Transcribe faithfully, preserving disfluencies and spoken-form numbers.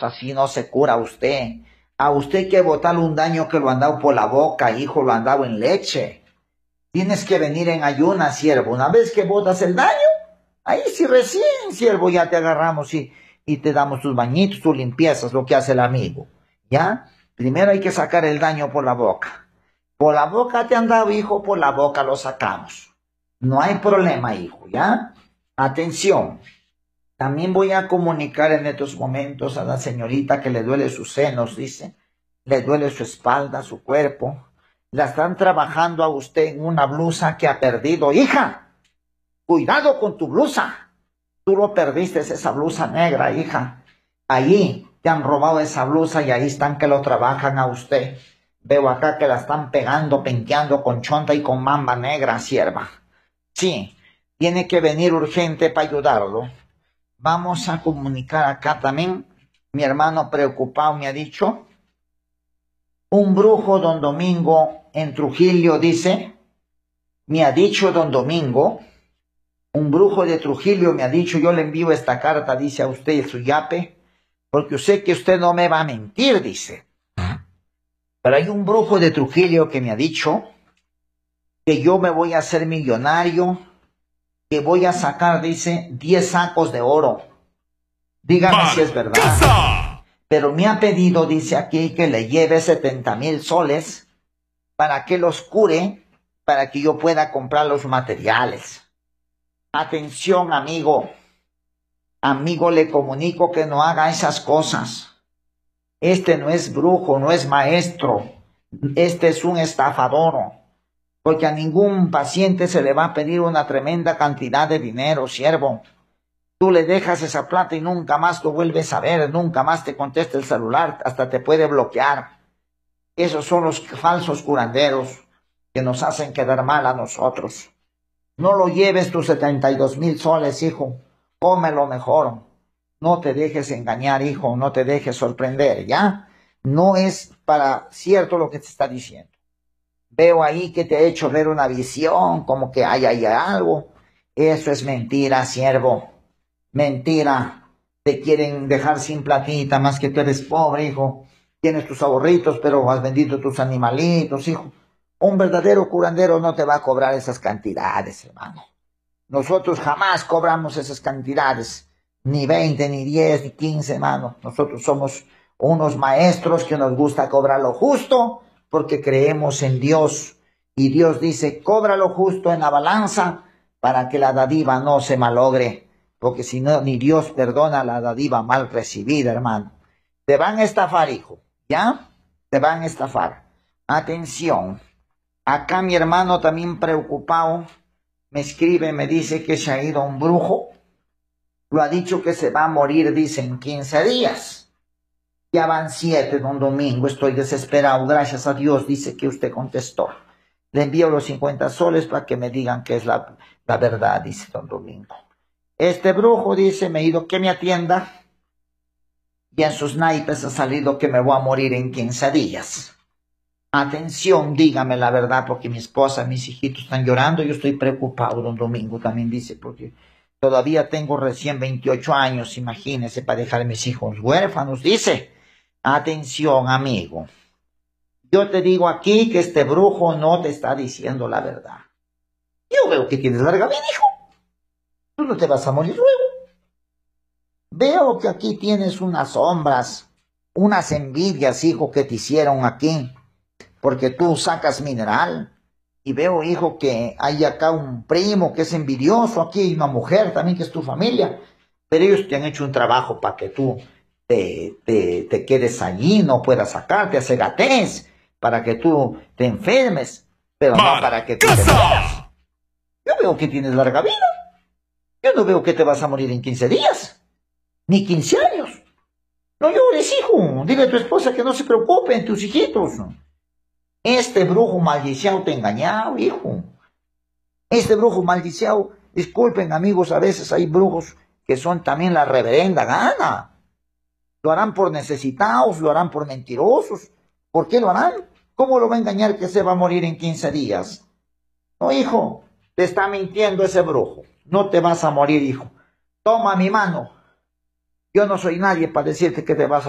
hijos, así no se cura usted. A usted hay que botarle un daño que lo han dado por la boca, hijo, lo han dado en leche. Tienes que venir en ayunas, siervo. Una vez que botas el daño, ahí sí recién, siervo, ya te agarramos y, y te damos tus bañitos, tus limpiezas, lo que hace el amigo. ¿Ya? Primero hay que sacar el daño por la boca. Por la boca te han dado, hijo, por la boca lo sacamos. No hay problema, hijo, ¿ya? Atención. También voy a comunicar en estos momentos a la señorita que le duele sus senos, dice. Le duele su espalda, su cuerpo. La están trabajando a usted en una blusa que ha perdido. Hija, cuidado con tu blusa. Tú lo perdiste, esa blusa negra, hija. Allí te han robado esa blusa y ahí están que lo trabajan a usted. Veo acá que la están pegando, penteando con chonta y con mamba negra, sierva. Sí, tiene que venir urgente para ayudarlo. Vamos a comunicar acá también. Mi hermano preocupado me ha dicho. Un brujo, don Domingo, en Trujillo, dice. Me ha dicho don Domingo. Un brujo de Trujillo me ha dicho, yo le envío esta carta, dice a usted, su yape, porque yo sé que usted no me va a mentir, dice. Pero hay un brujo de Trujillo que me ha dicho que yo me voy a hacer millonario, que voy a sacar, dice, diez sacos de oro. Dígame Man, si es verdad. Casa. Pero me ha pedido, dice aquí, que le lleve setenta mil soles para que los cure, para que yo pueda comprar los materiales. Atención, amigo. Amigo, le comunico que no haga esas cosas. Este no es brujo, no es maestro. Este es un estafador. Porque a ningún paciente se le va a pedir una tremenda cantidad de dinero, siervo. Tú le dejas esa plata y nunca más lo vuelves a ver, nunca más te contesta el celular, hasta te puede bloquear. Esos son los falsos curanderos que nos hacen quedar mal a nosotros. No lo lleves tus setenta y dos mil soles, hijo. Cómelo mejor. No te dejes engañar, hijo, no te dejes sorprender, ¿ya? No es para cierto lo que te está diciendo. Veo ahí que te ha hecho ver una visión, como que hay, hay algo. Eso es mentira, siervo. Mentira. Te quieren dejar sin platita, más que tú eres pobre, hijo. Tienes tus ahorritos, pero has vendido tus animalitos, hijo. Un verdadero curandero no te va a cobrar esas cantidades, hermano. Nosotros jamás cobramos esas cantidades. Ni veinte, ni diez, ni quince, hermano. Nosotros somos unos maestros que nos gusta cobrar lo justo, porque creemos en Dios. Y Dios dice, cobra lo justo en la balanza para que la dádiva no se malogre. Porque si no, ni Dios perdona la dádiva mal recibida, hermano. Te van a estafar, hijo. ¿Ya? Te van a estafar. Atención. Acá mi hermano también preocupado me escribe, me dice que se ha ido un brujo. Lo ha dicho que se va a morir, dice, en quince días. Ya van siete, don Domingo, estoy desesperado, gracias a Dios, dice que usted contestó. Le envío los cincuenta soles para que me digan que es la, la verdad, dice don Domingo. Este brujo, dice, me ha ido que me atienda y en sus naipes ha salido que me voy a morir en quince días. Atención, dígame la verdad, porque mi esposa, mis hijitos están llorando, yo estoy preocupado, don Domingo también dice, porque todavía tengo recién veintiocho años, imagínese, para dejar a mis hijos huérfanos, dice. Atención, amigo. Yo te digo aquí que este brujo no te está diciendo la verdad. Yo veo que tienes larga vida, hijo. Tú no te vas a morir luego. Veo que aquí tienes unas sombras, unas envidias, hijo, que te hicieron aquí, porque tú sacas mineral. Y veo, hijo, que hay acá un primo que es envidioso, aquí hay una mujer también que es tu familia, pero ellos te han hecho un trabajo para que tú te, te, te quedes allí, no puedas sacarte, hacer gatés, para que tú te enfermes, pero no para que tú te mueras. Yo veo que tienes larga vida. Yo no veo que te vas a morir en quince días, ni quince años. No llores, hijo. Dile a tu esposa que no se preocupe en tus hijitos. Este brujo maldiciado te ha engañado, hijo. Este brujo maldiciado, disculpen amigos, a veces hay brujos que son también la reverenda gana. Lo harán por necesitados, lo harán por mentirosos. ¿Por qué lo harán? ¿Cómo lo va a engañar que se va a morir en quince días? No, hijo, te está mintiendo ese brujo. No te vas a morir, hijo. Toma mi mano. Yo no soy nadie para decirte que te vas a